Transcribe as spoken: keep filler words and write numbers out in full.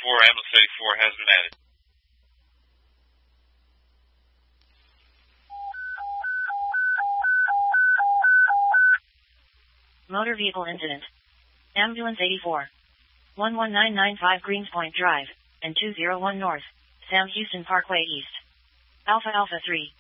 thirty-four, ambulance thirty-four has been added. Motor vehicle incident. Ambulance eighty-four. one one nine nine five Greenspoint Drive, and two oh one North, Sam Houston Parkway East. Alpha Alpha three.